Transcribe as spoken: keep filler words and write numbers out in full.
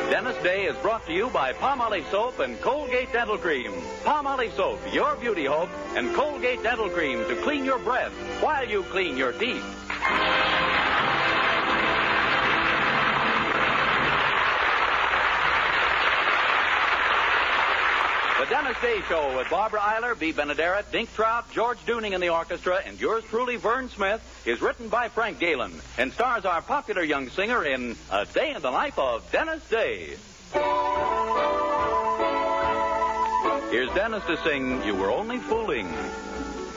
Dennis Day is brought to you by Palmolive Soap and Colgate Dental Cream. Palmolive Soap, your beauty hope, and Colgate Dental Cream to clean your breath while you clean your teeth. The Dennis Day Show with Barbara Eiler, B. Benaderet, Dink Trout, George Dooning in the orchestra, and yours truly, Vern Smith, is written by Frank Galen and stars our popular young singer in A Day in the Life of Dennis Day. Here's Dennis to sing You Were Only Fooling.